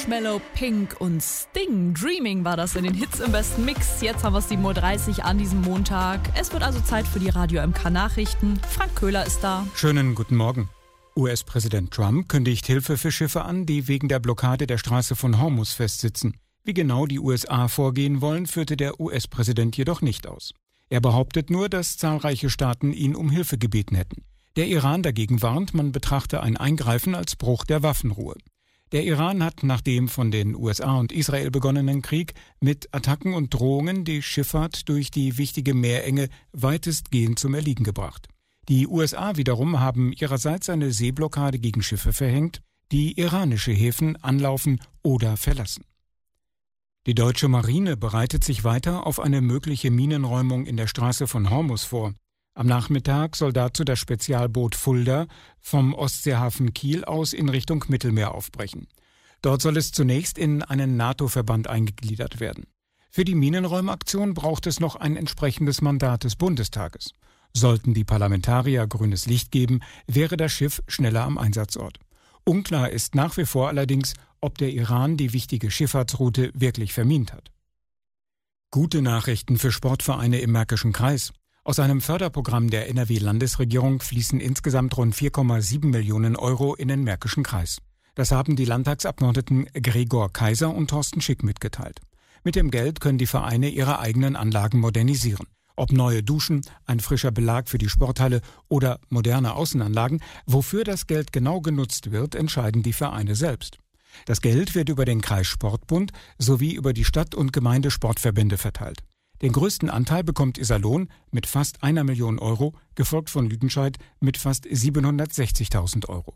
Mellow, Pink und Sting. Dreaming war das in den Hits im besten Mix. Jetzt haben wir es 7.30 Uhr an diesem Montag. Es wird also Zeit für die Radio MK Nachrichten. Frank Köhler ist da. Schönen guten Morgen. US-Präsident Trump kündigt Hilfe für Schiffe an, die wegen der Blockade der Straße von Hormuz festsitzen. Wie genau die USA vorgehen wollen, führte der US-Präsident jedoch nicht aus. Er behauptet nur, dass zahlreiche Staaten ihn um Hilfe gebeten hätten. Der Iran dagegen warnt, man betrachte ein Eingreifen als Bruch der Waffenruhe. Der Iran hat nach dem von den USA und Israel begonnenen Krieg mit Attacken und Drohungen die Schifffahrt durch die wichtige Meerenge weitestgehend zum Erliegen gebracht. Die USA wiederum haben ihrerseits eine Seeblockade gegen Schiffe verhängt, die iranische Häfen anlaufen oder verlassen. Die deutsche Marine bereitet sich weiter auf eine mögliche Minenräumung in der Straße von Hormuz vor. Am Nachmittag soll dazu das Spezialboot Fulda vom Ostseehafen Kiel aus in Richtung Mittelmeer aufbrechen. Dort soll es zunächst in einen NATO-Verband eingegliedert werden. Für die Minenräumaktion braucht es noch ein entsprechendes Mandat des Bundestages. Sollten die Parlamentarier grünes Licht geben, wäre das Schiff schneller am Einsatzort. Unklar ist nach wie vor allerdings, ob der Iran die wichtige Schifffahrtsroute wirklich vermint hat. Gute Nachrichten für Sportvereine im Märkischen Kreis. Aus einem Förderprogramm der NRW-Landesregierung fließen insgesamt rund 4,7 Millionen Euro in den Märkischen Kreis. Das haben die Landtagsabgeordneten Gregor Kaiser und Thorsten Schick mitgeteilt. Mit dem Geld können die Vereine ihre eigenen Anlagen modernisieren. Ob neue Duschen, ein frischer Belag für die Sporthalle oder moderne Außenanlagen, wofür das Geld genau genutzt wird, entscheiden die Vereine selbst. Das Geld wird über den Kreissportbund sowie über die Stadt- und Gemeindesportverbände verteilt. Den größten Anteil bekommt Iserlohn mit fast 1 Million Euro, gefolgt von Lüdenscheid mit fast 760.000 Euro.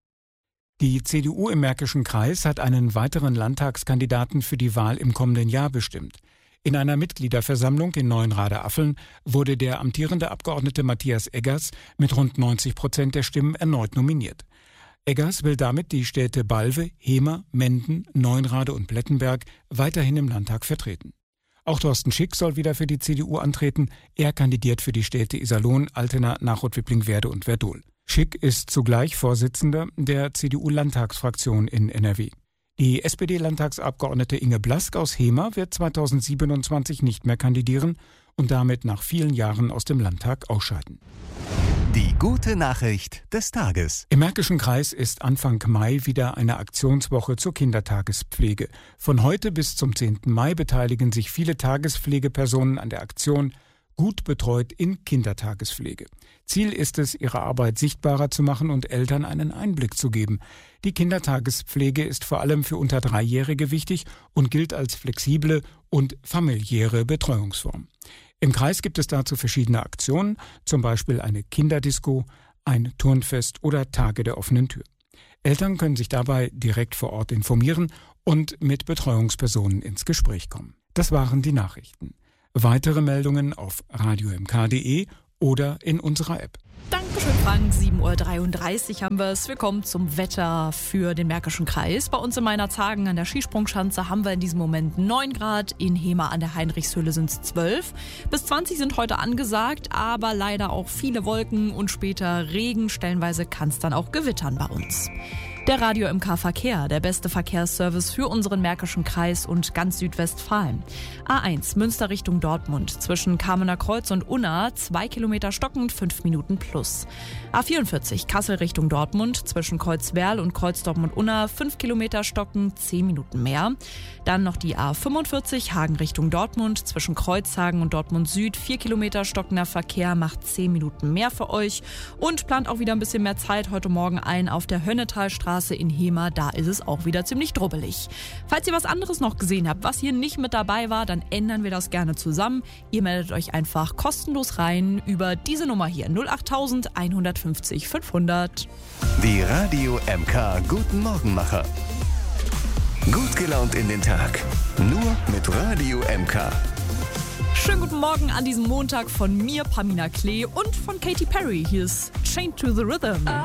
Die CDU im Märkischen Kreis hat einen weiteren Landtagskandidaten für die Wahl im kommenden Jahr bestimmt. In einer Mitgliederversammlung in Neuenrade-Affeln wurde der amtierende Abgeordnete Matthias Eggers mit rund 90% der Stimmen erneut nominiert. Eggers will damit die Städte Balve, Hemer, Menden, Neuenrade und Plettenberg weiterhin im Landtag vertreten. Auch Thorsten Schick soll wieder für die CDU antreten. Er kandidiert für die Städte Iserlohn, Altena, Nachrott-Wippling-Werde und Werdohl. Schick ist zugleich Vorsitzender der CDU-Landtagsfraktion in NRW. Die SPD-Landtagsabgeordnete Inge Blask aus Hemer wird 2027 nicht mehr kandidieren und damit nach vielen Jahren aus dem Landtag ausscheiden. Die gute Nachricht des Tages. Im Märkischen Kreis ist Anfang Mai wieder eine Aktionswoche zur Kindertagespflege. Von heute bis zum 10. Mai beteiligen sich viele Tagespflegepersonen an der Aktion Gut betreut in Kindertagespflege. Ziel ist es, ihre Arbeit sichtbarer zu machen und Eltern einen Einblick zu geben. Die Kindertagespflege ist vor allem für unter 3-Jährige wichtig und gilt als flexible und familiäre Betreuungsform. Im Kreis gibt es dazu verschiedene Aktionen, zum Beispiel eine Kinderdisco, ein Turnfest oder Tage der offenen Tür. Eltern können sich dabei direkt vor Ort informieren und mit Betreuungspersonen ins Gespräch kommen. Das waren die Nachrichten. Weitere Meldungen auf radiomk.de oder in unserer App. Dankeschön, Frank. 7.33 Uhr haben wir es. Willkommen zum Wetter für den Märkischen Kreis. Bei uns in Meinerzhagen an der Skisprungschanze haben wir in diesem Moment 9 Grad. In Hemer an der Heinrichshöhle sind es 12. Bis 20 sind heute angesagt, aber leider auch viele Wolken und später Regen. Stellenweise kann es dann auch gewittern bei uns. Der Radio MK Verkehr, der beste Verkehrsservice für unseren Märkischen Kreis und ganz Südwestfalen. A1 Münster Richtung Dortmund, zwischen Kamener Kreuz und Unna 2 Kilometer stockend, 5 Minuten plus. A44 Kassel Richtung Dortmund, zwischen Kreuzwerl und Kreuzdortmund-Unna 5 Kilometer stockend, 10 Minuten mehr. Dann noch die A45 Hagen Richtung Dortmund, zwischen Kreuzhagen und Dortmund Süd 4 Kilometer stockender Verkehr, macht 10 Minuten mehr für euch. Und plant auch wieder ein bisschen mehr Zeit heute Morgen ein auf der Hönnetalstraße in Hemer, da ist es auch wieder ziemlich drubbelig. Falls ihr was anderes noch gesehen habt, was hier nicht mit dabei war, dann ändern wir das gerne zusammen. Ihr meldet euch einfach kostenlos rein über diese Nummer hier, 08000 150 500. Die Radio MK Guten Morgenmacher. Gut gelaunt in den Tag. Nur mit Radio MK. Schönen guten Morgen an diesem Montag von mir, Pamina Klee, und von Katy Perry. Hier ist Chained to the Rhythm.